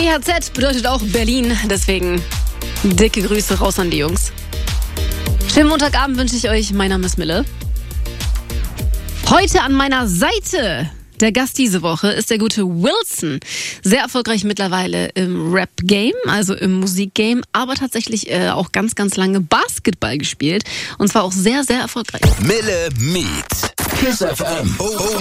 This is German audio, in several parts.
BHZ bedeutet auch Berlin, deswegen dicke Grüße raus an die Jungs. Schönen Montagabend wünsche ich euch, mein Name ist Mille. Heute an meiner Seite, der Gast diese Woche, ist der gute Wilson. Sehr erfolgreich mittlerweile im Rap-Game, also im Musik-Game, aber tatsächlich auch ganz, ganz lange Basketball gespielt. Und zwar auch sehr, sehr erfolgreich. Mille Meet. KISS FM.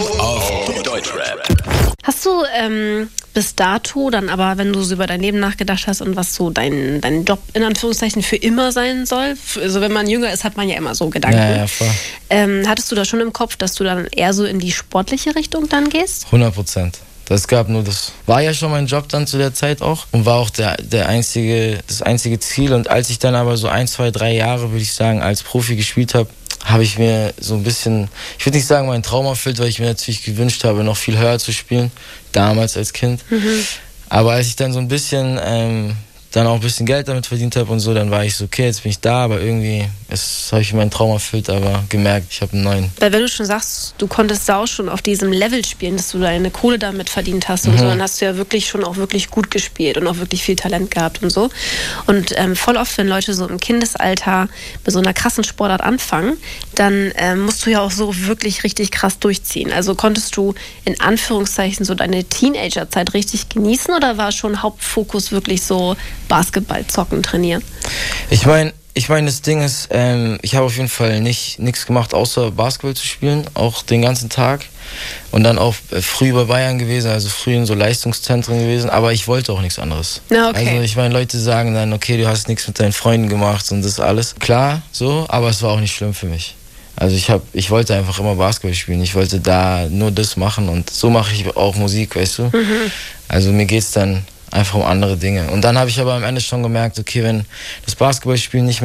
Auf Deutschrap. Hast du bis dato dann aber, wenn du so über dein Leben nachgedacht hast und was so dein Job in Anführungszeichen für immer sein soll, also wenn man jünger ist, hat man ja immer so Gedanken. Ja, voll. Hattest du da schon im Kopf, dass du dann eher so in die sportliche Richtung dann gehst? 100%. Das war ja schon mein Job dann zu der Zeit auch und war auch das einzige Ziel. Und als ich dann aber so 1, 2, 3 Jahre, würde ich sagen, als Profi gespielt habe, habe ich mir so ein bisschen, ich würde nicht sagen, meinen Traum erfüllt, weil ich mir natürlich gewünscht habe, noch viel höher zu spielen, damals als Kind. Aber als ich dann so ein bisschen, dann auch ein bisschen Geld damit verdient habe und so, dann war ich so, okay, jetzt bin ich da, aber irgendwie habe ich meinen Traum erfüllt, aber gemerkt, ich habe einen neuen. Weil wenn du schon sagst, du konntest da auch schon auf diesem Level spielen, dass du deine Kohle damit verdient hast und so, dann hast du ja wirklich schon auch wirklich gut gespielt und auch wirklich viel Talent gehabt und so. Und voll oft, wenn Leute so im Kindesalter mit so einer krassen Sportart anfangen, dann musst du ja auch so wirklich richtig krass durchziehen. Also konntest du in Anführungszeichen so deine Teenagerzeit richtig genießen oder war schon Hauptfokus wirklich so Basketball zocken, trainieren? Ich meine, das Ding ist, ich habe auf jeden Fall nichts gemacht, außer Basketball zu spielen, auch den ganzen Tag. Und dann auch früh bei Bayern gewesen, also früh in so Leistungszentren gewesen, aber ich wollte auch nichts anderes. Na, okay. Also ich meine, Leute sagen dann, okay, du hast nichts mit deinen Freunden gemacht und das alles. Klar, so, aber es war auch nicht schlimm für mich. Also ich wollte einfach immer Basketball spielen, ich wollte da nur das machen und so mache ich auch Musik, weißt du. Also mir geht's dann einfach um andere Dinge. Und dann habe ich aber am Ende schon gemerkt, okay, wenn das Basketballspielen mich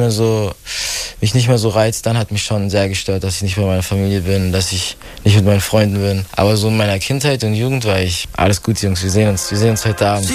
nicht mehr so reizt, dann hat mich schon sehr gestört, dass ich nicht bei meiner Familie bin, dass ich nicht mit meinen Freunden bin. Aber so in meiner Kindheit und Jugend war ich, alles gut, Jungs, wir sehen uns heute Abend.